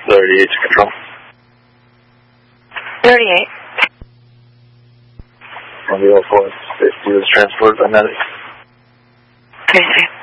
38 to control. 38. On the 04, safety was transported by medics. Okay,